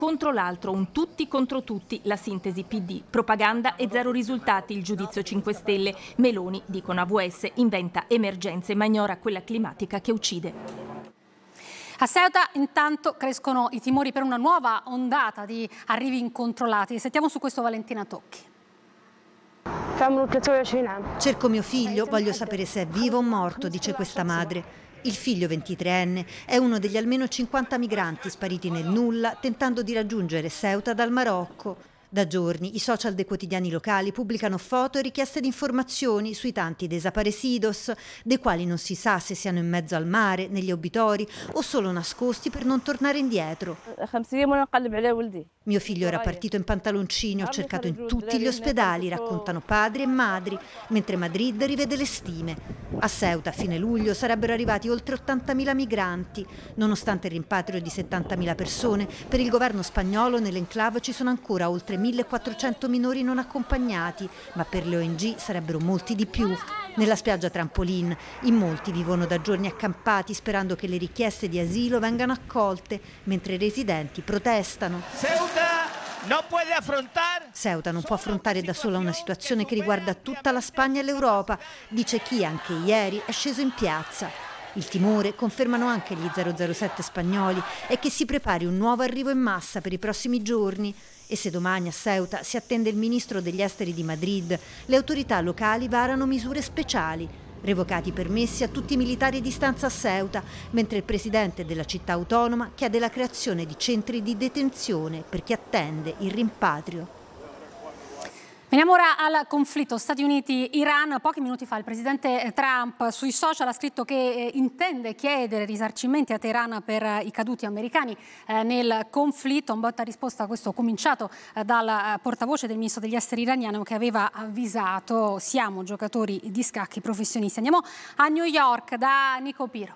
contro l'altro, un tutti contro tutti, la sintesi PD, propaganda e zero risultati, il giudizio 5 Stelle. Meloni, dicono AVS, inventa emergenze ma ignora quella climatica che uccide. A Ceuta intanto crescono i timori per una nuova ondata di arrivi incontrollati. Sentiamo su questo Valentina Tocchi. Cerco mio figlio, voglio sapere se è vivo o morto, dice questa madre. Il figlio 23enne è uno degli almeno 50 migranti spariti nel nulla tentando di raggiungere Ceuta dal Marocco. Da giorni i social dei quotidiani locali pubblicano foto e richieste di informazioni sui tanti desaparecidos, dei quali non si sa se siano in mezzo al mare, negli obitori o solo nascosti per non tornare indietro. Mio figlio era partito in pantaloncini, ho cercato in tutti gli ospedali, raccontano padri e madri, mentre Madrid rivede le stime. A Ceuta a fine luglio sarebbero arrivati oltre 80.000 migranti. Nonostante il rimpatrio di 70.000 persone, per il governo spagnolo nell'enclave ci sono ancora oltre 1.400 minori non accompagnati, ma per le ONG sarebbero molti di più. Nella spiaggia Trampolin in molti vivono da giorni accampati sperando che le richieste di asilo vengano accolte, mentre i residenti protestano. Ceuta non può affrontare da sola una situazione che riguarda tutta la Spagna e l'Europa, dice chi anche ieri è sceso in piazza. Il timore, confermano anche gli 007 spagnoli, è che si prepari un nuovo arrivo in massa per i prossimi giorni. E se domani a Ceuta si attende il ministro degli esteri di Madrid, le autorità locali varano misure speciali. Revocati i permessi a tutti i militari di stanza a Ceuta, mentre il presidente della città autonoma chiede la creazione di centri di detenzione per chi attende il rimpatrio. Veniamo ora al conflitto Stati Uniti-Iran. Pochi minuti fa il presidente Trump sui social ha scritto che intende chiedere risarcimenti a Teheran per i caduti americani nel conflitto. Un botta risposta a questo cominciato dal portavoce del ministro degli esteri iraniano che aveva avvisato: siamo giocatori di scacchi professionisti. Andiamo a New York da Nico Piro.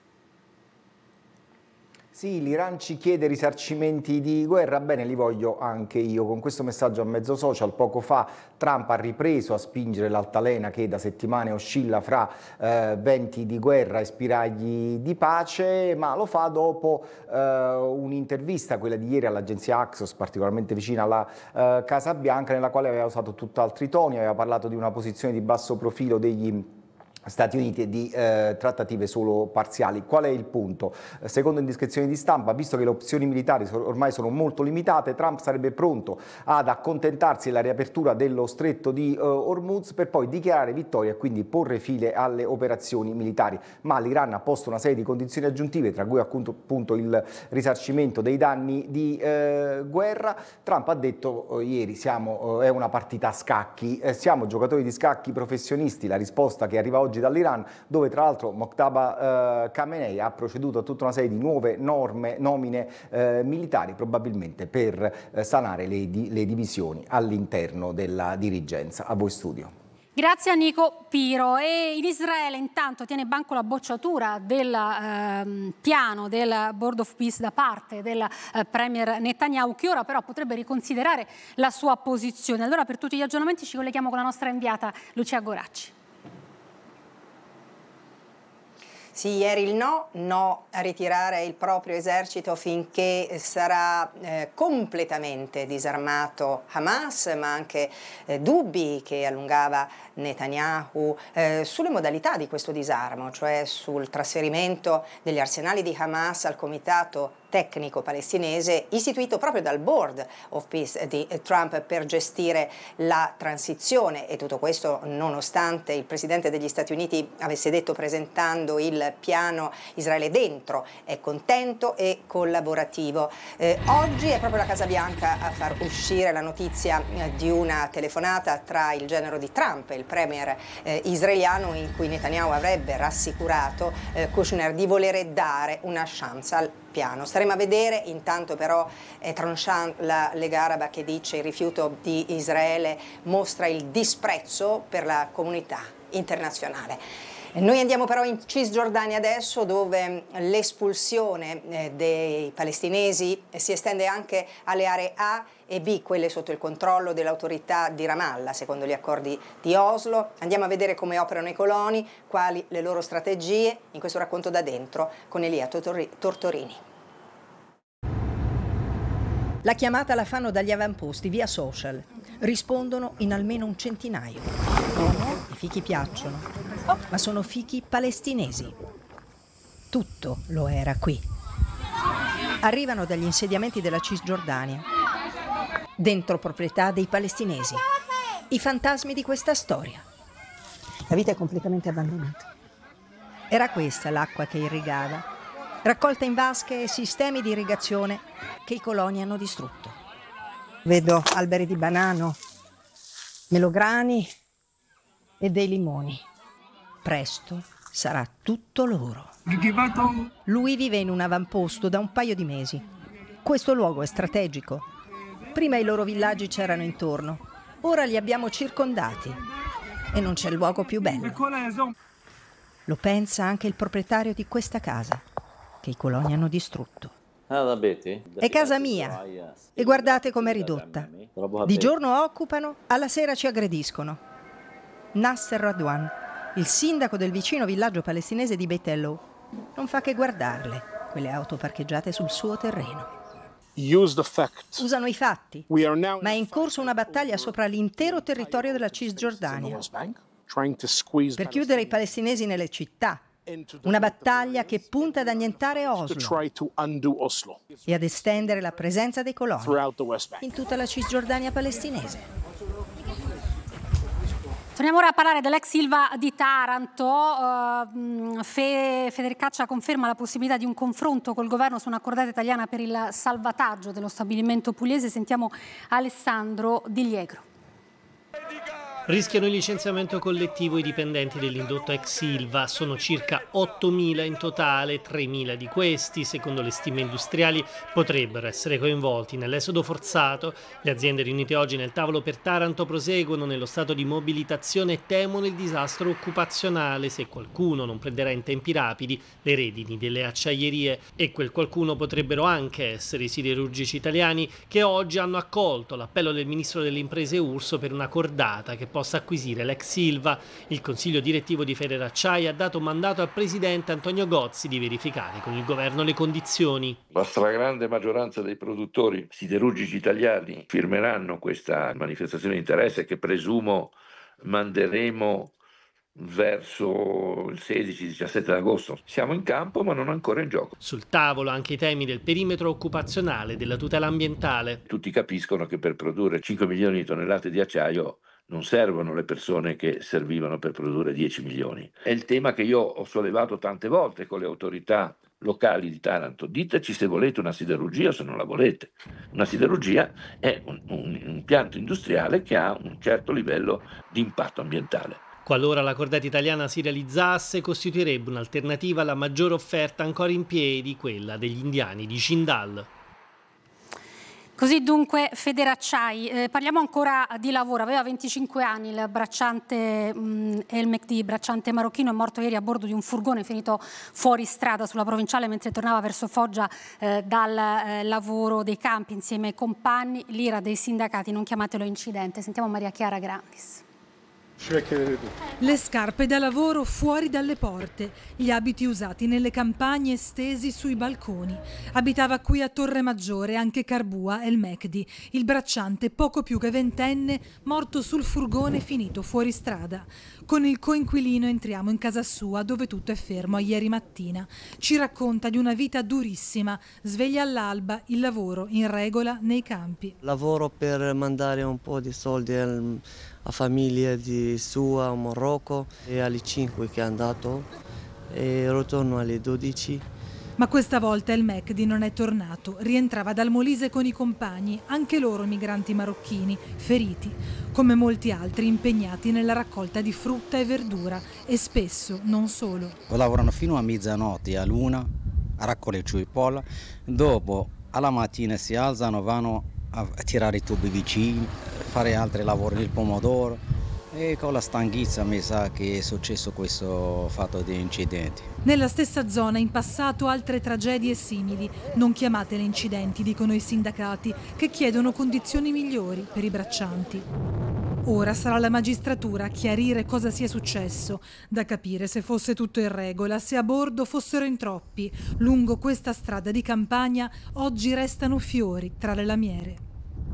Sì, l'Iran ci chiede risarcimenti di guerra, bene, li voglio anche io. Con questo messaggio a mezzo social, poco fa Trump ha ripreso a spingere l'altalena che da settimane oscilla fra venti di guerra e spiragli di pace, ma lo fa dopo un'intervista, quella di ieri all'agenzia Axios, particolarmente vicina alla Casa Bianca, nella quale aveva usato tutt'altri toni, aveva parlato di una posizione di basso profilo degli Stati Uniti e di trattative solo parziali. Qual è il punto? Secondo indiscrezioni di stampa, visto che le opzioni militari ormai sono molto limitate, Trump sarebbe pronto ad accontentarsi della riapertura dello stretto di Hormuz per poi dichiarare vittoria e quindi porre fine alle operazioni militari. Ma l'Iran ha posto una serie di condizioni aggiuntive, tra cui appunto il risarcimento dei danni di guerra. Trump ha detto ieri è una partita a scacchi, siamo giocatori di scacchi professionisti. La risposta che arriva oggi dall'Iran, dove tra l'altro Mojtaba Khamenei ha proceduto a tutta una serie di nuove nomine militari, probabilmente per sanare le divisioni all'interno della dirigenza. A voi studio. Grazie a Nico Piro. E in Israele intanto tiene banco la bocciatura del piano del Board of Peace da parte del premier Netanyahu, che ora però potrebbe riconsiderare la sua posizione. Allora, per tutti gli aggiornamenti ci colleghiamo con la nostra inviata Lucia Goracci. Sì, ieri il no a ritirare il proprio esercito finché sarà completamente disarmato Hamas, ma anche dubbi che allungava Netanyahu sulle modalità di questo disarmo, cioè sul trasferimento degli arsenali di Hamas al comitato tecnico palestinese istituito proprio dal Board of Peace di Trump per gestire la transizione, e tutto questo nonostante il presidente degli Stati Uniti avesse detto, presentando il piano, Israele dentro è contento e collaborativo. Oggi è proprio la Casa Bianca a far uscire la notizia di una telefonata tra il genero di Trump e il premier israeliano, in cui Netanyahu avrebbe rassicurato Kushner di volere dare una chance al piano. Staremo a vedere. Intanto però è tranchant la Lega Araba, che dice il rifiuto di Israele mostra il disprezzo per la comunità internazionale. Noi andiamo però in Cisgiordania adesso, dove l'espulsione dei palestinesi si estende anche alle aree A e B, quelle sotto il controllo dell'autorità di Ramallah, secondo gli accordi di Oslo. Andiamo a vedere come operano i coloni, quali le loro strategie, in questo racconto da dentro con Elia Tortorini. La chiamata la fanno dagli avamposti via social. Rispondono in almeno un centinaio. I fichi piacciono, ma sono fichi palestinesi. Tutto lo era qui. Arrivano dagli insediamenti della Cisgiordania, dentro proprietà dei palestinesi. I fantasmi di questa storia. La vita è completamente abbandonata. Era questa l'acqua che irrigava, raccolta in vasche e sistemi di irrigazione che i coloni hanno distrutto. Vedo alberi di banano, melograni e dei limoni. Presto sarà tutto loro. Lui vive in un avamposto da un paio di mesi. Questo luogo è strategico. Prima i loro villaggi c'erano intorno, ora li abbiamo circondati e non c'è luogo più bello. Lo pensa anche il proprietario di questa casa, che i coloni hanno distrutto. È casa mia e guardate com'è ridotta. Di giorno occupano, alla sera ci aggrediscono. Nasser Radwan, il sindaco del vicino villaggio palestinese di Beit El-Lou, non fa che guardarle, quelle auto parcheggiate sul suo terreno. Usano i fatti, ma è in corso una battaglia sopra l'intero territorio della Cisgiordania per chiudere i palestinesi nelle città. Una battaglia che punta ad annientare Oslo e ad estendere la presenza dei coloni in tutta la Cisgiordania palestinese. Torniamo ora a parlare dell'ex Ilva di Taranto. Federcaccia conferma la possibilità di un confronto col governo su un'accordata italiana per il salvataggio dello stabilimento pugliese. Sentiamo Alessandro Di Liegro. Rischiano il licenziamento collettivo i dipendenti dell'indotto ex Ilva. Sono circa 8.000 in totale, 3.000 di questi, secondo le stime industriali, potrebbero essere coinvolti nell'esodo forzato. Le aziende riunite oggi nel tavolo per Taranto proseguono nello stato di mobilitazione e temono il disastro occupazionale se qualcuno non prenderà in tempi rapidi le redini delle acciaierie. E quel qualcuno potrebbero anche essere i siderurgici italiani che oggi hanno accolto l'appello del ministro delle imprese Urso per una cordata che possa acquisire l'ex Ilva. Il consiglio direttivo di Federacciaia ha dato mandato al presidente Antonio Gozzi di verificare con il governo le condizioni. La stragrande maggioranza dei produttori siderurgici italiani firmeranno questa manifestazione di interesse che presumo manderemo verso il 16-17 agosto. Siamo in campo ma non ancora in gioco. Sul tavolo anche i temi del perimetro occupazionale, della tutela ambientale. Tutti capiscono che per produrre 5 milioni di tonnellate di acciaio non servono le persone che servivano per produrre 10 milioni. È il tema che io ho sollevato tante volte con le autorità locali di Taranto. Diteci se volete una siderurgia o se non la volete. Una siderurgia è un impianto industriale che ha un certo livello di impatto ambientale. Qualora la cordata italiana si realizzasse, costituirebbe un'alternativa alla maggiore offerta ancora in piedi, quella degli indiani di Jindal. Così dunque Federacciai. Parliamo ancora di lavoro. Aveva 25 anni il bracciante El Mekdi, bracciante marocchino, è morto ieri a bordo di un furgone finito fuori strada sulla provinciale mentre tornava verso Foggia dal lavoro dei campi insieme ai compagni. L'ira dei sindacati, non chiamatelo incidente. Sentiamo Maria Chiara Grandis. Le scarpe da lavoro fuori dalle porte, gli abiti usati nelle campagne stesi sui balconi. Abitava qui a Torre Maggiore anche Carbua El Mekdi, il bracciante poco più che ventenne morto sul furgone finito fuori strada. Con il coinquilino entriamo in casa sua dove tutto è fermo a ieri mattina. Ci racconta di una vita durissima, sveglia all'alba, il lavoro in regola nei campi. Lavoro per mandare un po' di soldi a famiglia di sua a Marocco e alle 5 che è andato e ritorno alle 12. Ma questa volta El Mekdi non è tornato, rientrava dal Molise con i compagni, anche loro migranti marocchini, feriti, come molti altri impegnati nella raccolta di frutta e verdura e spesso non solo. Lavorano fino a mezzanotte, a luna, a raccogliere i polli, dopo alla mattina si alzano, vanno a tirare i tubi vicini, fare altri lavori del pomodoro e con la stanchezza mi sa che è successo questo fatto di incidenti. Nella stessa zona in passato altre tragedie simili, non chiamatele incidenti, dicono i sindacati, che chiedono condizioni migliori per i braccianti. Ora sarà la magistratura a chiarire cosa sia successo, da capire se fosse tutto in regola, se a bordo fossero in troppi. Lungo questa strada di campagna oggi restano fiori tra le lamiere.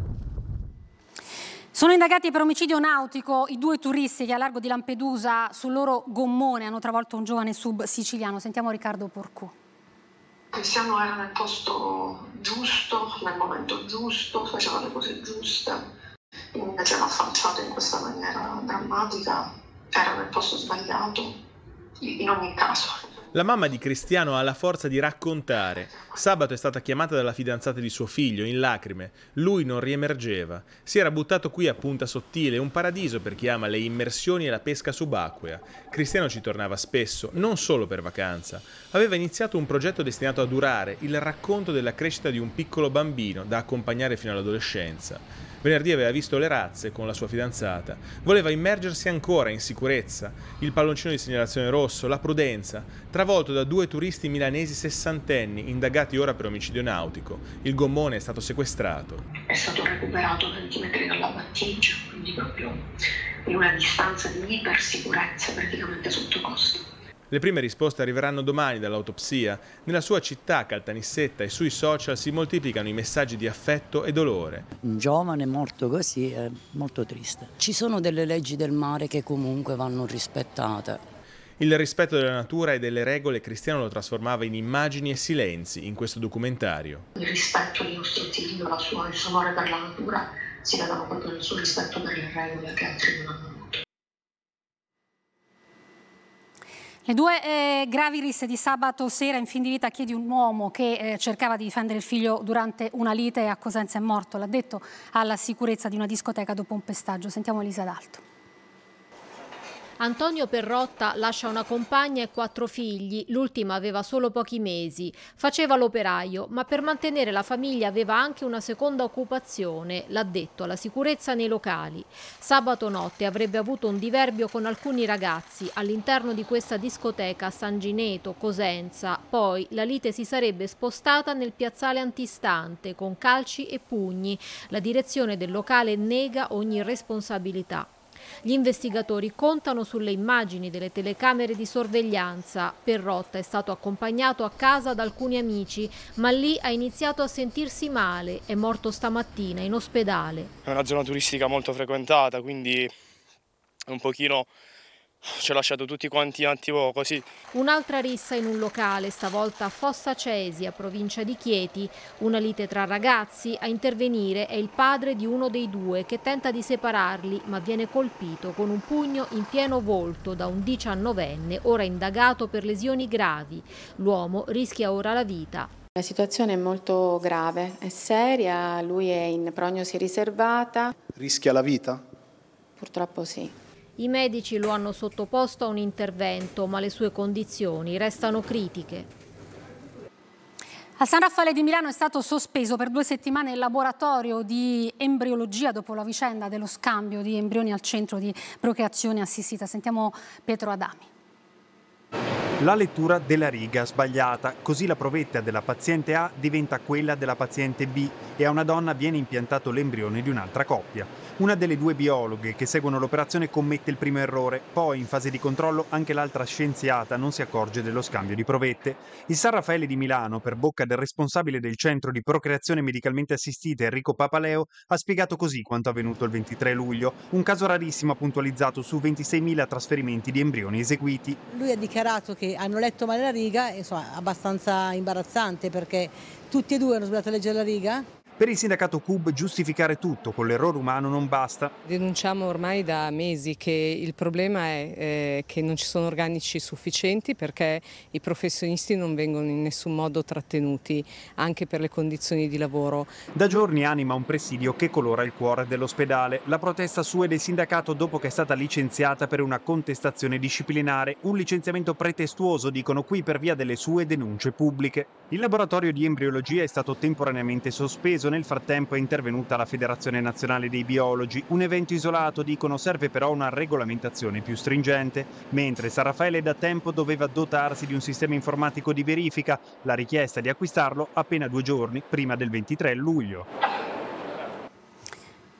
Sono indagati per omicidio nautico i 2 turisti che a largo di Lampedusa sul loro gommone hanno travolto un giovane sub siciliano. Sentiamo Riccardo Porcu. Cristiano era nel posto giusto, nel momento giusto, faceva le cose giuste, invece l'ha affacciato in questa maniera drammatica, era nel posto sbagliato, in ogni caso. La mamma di Cristiano ha la forza di raccontare. Sabato è stata chiamata dalla fidanzata di suo figlio, in lacrime. Lui non riemergeva. Si era buttato qui a Punta Sottile, un paradiso per chi ama le immersioni e la pesca subacquea. Cristiano ci tornava spesso, non solo per vacanza. Aveva iniziato un progetto destinato a durare, il racconto della crescita di un piccolo bambino da accompagnare fino all'adolescenza. Venerdì aveva visto le razze con la sua fidanzata. Voleva immergersi ancora in sicurezza. Il palloncino di segnalazione rosso, la prudenza, travolto da 2 turisti milanesi sessantenni, indagati ora per omicidio nautico. Il gommone è stato sequestrato. È stato recuperato a 20 metri dalla battigia, quindi proprio in una distanza di ipersicurezza praticamente sotto costa. Le prime risposte arriveranno domani dall'autopsia. Nella sua città, Caltanissetta, e sui social si moltiplicano i messaggi di affetto e dolore. Un giovane morto così è molto triste. Ci sono delle leggi del mare che comunque vanno rispettate. Il rispetto della natura e delle regole Cristiano lo trasformava in immagini e silenzi in questo documentario. Il rispetto del nostro figlio, il suo amore per la natura si vedono proprio nel suo rispetto per le regole che altri non hanno. Le 2 gravi risse di sabato sera in fin di vita a chiedi un uomo che cercava di difendere il figlio durante una lite a Cosenza è morto, l'ha detto alla sicurezza di una discoteca dopo un pestaggio. Sentiamo Elisa D'Alto. Antonio Perrotta lascia una compagna e 4 figli, l'ultima aveva solo pochi mesi. Faceva l'operaio, ma per mantenere la famiglia aveva anche una seconda occupazione, l'ha detto alla sicurezza nei locali. Sabato notte avrebbe avuto un diverbio con alcuni ragazzi all'interno di questa discoteca a San Gineto, Cosenza. Poi la lite si sarebbe spostata nel piazzale antistante con calci e pugni. La direzione del locale nega ogni responsabilità. Gli investigatori contano sulle immagini delle telecamere di sorveglianza. Perrotta è stato accompagnato a casa da alcuni amici, ma lì ha iniziato a sentirsi male. È morto stamattina in ospedale. È una zona turistica molto frequentata, quindi un pochino ci ha lasciato tutti quanti un attimo così. Un'altra rissa in un locale, stavolta a Fossa Cesia, provincia di Chieti. Una lite tra ragazzi, a intervenire è il padre di uno dei 2 che tenta di separarli, ma viene colpito con un pugno in pieno volto da un 19enne, ora indagato per lesioni gravi. L'uomo rischia ora la vita. La situazione è molto grave, è seria, lui è in prognosi riservata. Rischia la vita? Purtroppo sì. I medici lo hanno sottoposto a un intervento, ma le sue condizioni restano critiche. A San Raffaele di Milano è stato sospeso per 2 settimane il laboratorio di embriologia dopo la vicenda dello scambio di embrioni al centro di procreazione assistita. Sentiamo Pietro Adami. La lettura della riga sbagliata, così la provetta della paziente A diventa quella della paziente B e a una donna viene impiantato l'embrione di un'altra coppia. Una delle 2 biologhe che seguono l'operazione commette il primo errore, poi in fase di controllo anche l'altra scienziata non si accorge dello scambio di provette. Il San Raffaele di Milano, per bocca del responsabile del centro di procreazione medicalmente assistita Enrico Papaleo, ha spiegato così quanto avvenuto il 23 luglio, un caso rarissimo puntualizzato su 26.000 trasferimenti di embrioni eseguiti. Lui ha dichiarato che hanno letto male la riga, insomma, abbastanza imbarazzante perché tutti e 2 hanno sbagliato a leggere la riga. Per il sindacato CUB giustificare tutto con l'errore umano non basta. Denunciamo ormai da mesi che il problema è che non ci sono organici sufficienti perché i professionisti non vengono in nessun modo trattenuti, anche per le condizioni di lavoro. Da giorni anima un presidio che colora il cuore dell'ospedale. La protesta sua e del sindacato dopo che è stata licenziata per una contestazione disciplinare. Un licenziamento pretestuoso, dicono qui, per via delle sue denunce pubbliche. Il laboratorio di embriologia è stato temporaneamente sospeso. Nel frattempo è intervenuta la Federazione Nazionale dei Biologi. Un evento isolato, dicono, serve però una regolamentazione più stringente, mentre San Raffaele da tempo doveva dotarsi di un sistema informatico di verifica, la richiesta di acquistarlo appena 2 giorni prima del 23 luglio.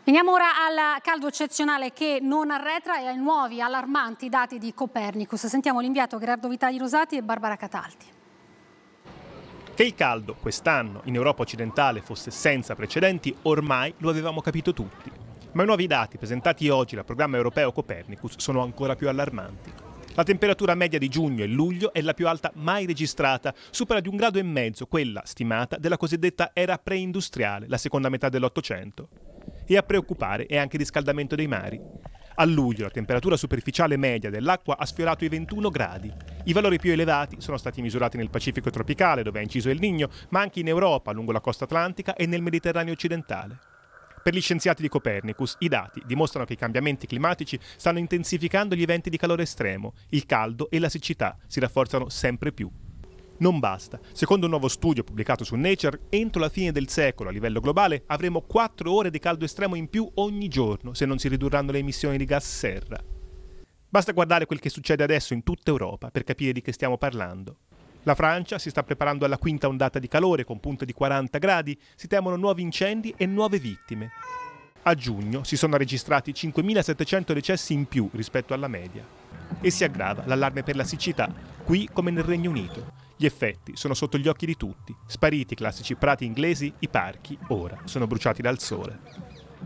Veniamo ora al caldo eccezionale che non arretra e ai nuovi allarmanti dati di Copernicus. Sentiamo l'inviato Gerardo Vitali Rosati e Barbara Cataldi. Che il caldo quest'anno in Europa occidentale fosse senza precedenti ormai lo avevamo capito tutti. Ma i nuovi dati presentati oggi dal programma europeo Copernicus sono ancora più allarmanti. La temperatura media di giugno e luglio è la più alta mai registrata, supera di 1,5 gradi quella stimata della cosiddetta era preindustriale, la seconda metà dell'Ottocento. E a preoccupare è anche il riscaldamento dei mari. A luglio la temperatura superficiale media dell'acqua ha sfiorato i 21 gradi. I valori più elevati sono stati misurati nel Pacifico tropicale, dove ha inciso El Niño, ma anche in Europa, lungo la costa atlantica e nel Mediterraneo occidentale. Per gli scienziati di Copernicus, i dati dimostrano che i cambiamenti climatici stanno intensificando gli eventi di calore estremo. Il caldo e la siccità si rafforzano sempre più. Non basta. Secondo un nuovo studio pubblicato su Nature, entro la fine del secolo a livello globale avremo 4 ore di caldo estremo in più ogni giorno se non si ridurranno le emissioni di gas serra. Basta guardare quel che succede adesso in tutta Europa per capire di che stiamo parlando. La Francia si sta preparando alla quinta ondata di calore con punte di 40 gradi, si temono nuovi incendi e nuove vittime. A giugno si sono registrati 5.700 decessi in più rispetto alla media. E si aggrava l'allarme per la siccità, qui come nel Regno Unito. Gli effetti sono sotto gli occhi di tutti. Spariti i classici prati inglesi, i parchi ora sono bruciati dal sole.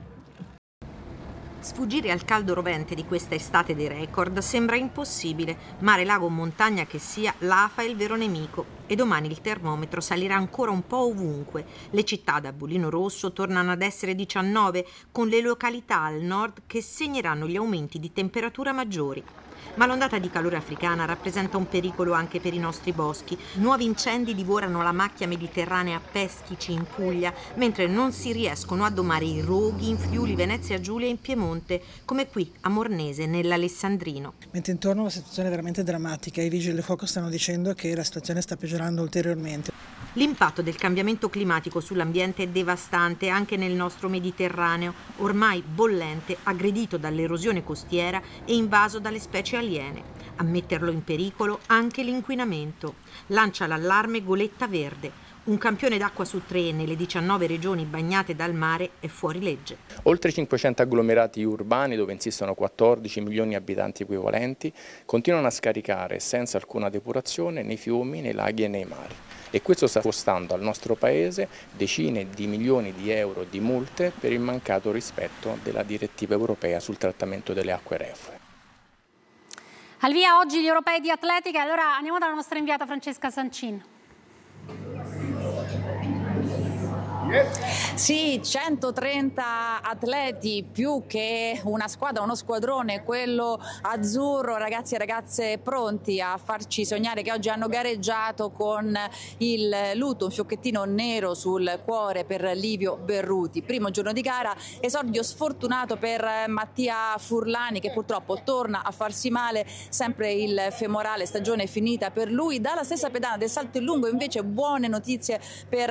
Sfuggire al caldo rovente di questa estate dei record sembra impossibile. Mare, lago o montagna che sia, l'afa è il vero nemico. E domani il termometro salirà ancora un po' ovunque. Le città da bollino rosso tornano ad essere 19, con le località al nord che segneranno gli aumenti di temperatura maggiori. Ma l'ondata di calore africana rappresenta un pericolo anche per i nostri boschi. Nuovi incendi divorano la macchia mediterranea a Peschici in Puglia, mentre non si riescono a domare i roghi in Friuli, Venezia Giulia e in Piemonte, come qui a Mornese, nell'Alessandrino. Mentre intorno la situazione è veramente drammatica, i vigili del fuoco stanno dicendo che la situazione sta peggiorando ulteriormente. L'impatto del cambiamento climatico sull'ambiente è devastante anche nel nostro Mediterraneo, ormai bollente, aggredito dall'erosione costiera e invaso dalle specie aliene. A metterlo in pericolo anche l'inquinamento. Lancia l'allarme Goletta Verde. Un campione d'acqua su 3 nelle 19 regioni bagnate dal mare è fuori legge. Oltre 500 agglomerati urbani, dove insistono 14 milioni di abitanti equivalenti, continuano a scaricare senza alcuna depurazione nei fiumi, nei laghi e nei mari. E questo sta costando al nostro Paese decine di milioni di euro di multe per il mancato rispetto della direttiva europea sul trattamento delle acque reflue. Al via oggi gli europei di atletica, allora andiamo dalla nostra inviata Francesca Sancin. Sì, 130 atleti più che una squadra, uno squadrone, quello azzurro, ragazzi e ragazze pronti a farci sognare, che oggi hanno gareggiato con il lutto, un fiocchettino nero sul cuore per Livio Berruti. Primo giorno di gara, esordio sfortunato per Mattia Furlani, che purtroppo torna a farsi male, sempre il femorale, stagione finita per lui. Dalla stessa pedana del salto in lungo invece buone notizie per